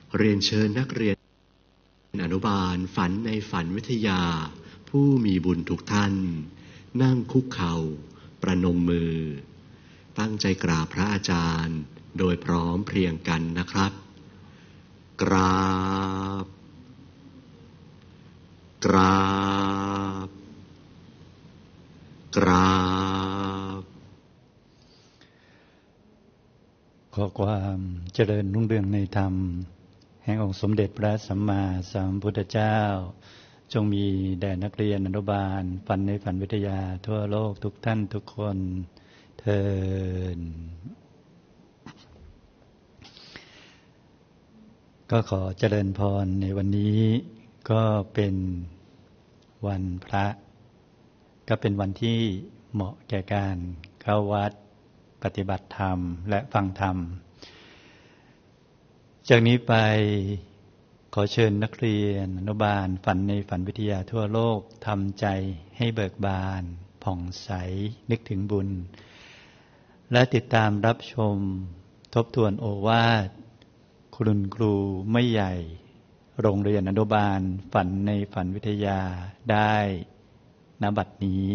เรียนเชิญนักเรียนอนุบาลฝันในฝันวิทยาผู้มีบุญทุกท่านนั่งคุกเข่าประนมมือตั้งใจกราบพระอาจารย์โดยพร้อมเพรียงกันนะครับกราบกราบกราบขอความเจริญรุ่งเรืองในธรรมแห่งองค์สมเด็จพระสัมมาสัมพุทธเจ้าจงมีแด่นักเรียนอนุบาลฝันในฝันวิทยาทั่วโลกทุกท่านทุกคนเทอญก็ขอเจริญพรในวันนี้ก็เป็นวันพระก็เป็นวันที่เหมาะแก่การเข้าวัดปฏิบัติธรรมและฟังธรรมจากนี้ไปขอเชิญนักเรียนอนุบาลฝันในฝันวิทยาทั่วโลกทำใจให้เบิกบานผ่องใสนึกถึงบุญและติดตามรับชมทบทวนโอวาทคุณครูไม่ใหญ่โรงเรียนอนุบาลฝันในฝันวิทยาได้ณ บัดนี้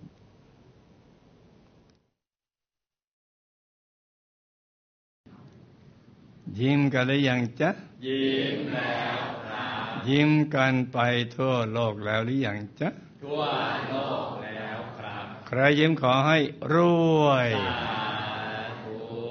ยิ้มกันหรือยังจ๊ะยิ้มแล้วครับยิ้มกันไปทั่วโลกแล้วหรือยังจ๊ะทั่วโลกแล้วครับใครยิ้มขอให้รวย